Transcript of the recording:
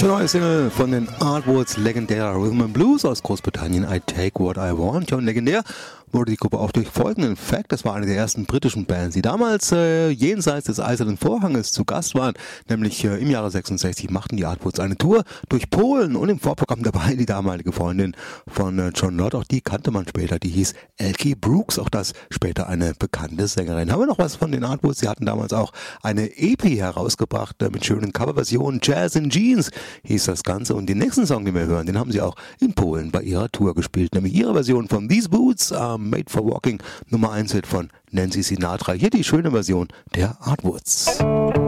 Die neue Single von den Artwoods, legendär Rhythm and Blues aus Großbritannien, I Take What I Want. Ja, und legendär wurde die Gruppe auch durch folgenden Fact. Das war eine der ersten britischen Bands, die damals jenseits des Eisernen Vorhanges zu Gast waren. Nämlich im Jahre 66 machten die Artwoods eine Tour durch Polen und im Vorprogramm dabei die damalige Freundin von John Lott. Auch die kannte man später, die hieß Elkie Brooks. Auch das später eine bekannte Sängerin. Haben wir noch was von den Artwoods? Sie hatten damals auch eine EP herausgebracht mit schönen Coverversionen. Jazz in Jeans hieß das Ganze. Und den nächsten Song, den wir hören, den haben sie auch in Polen bei ihrer Tour gespielt. Nämlich ihre Version von These Boots, Made for Walking, Nummer 1 Hit von Nancy Sinatra. Hier die schöne Version der Artwoods.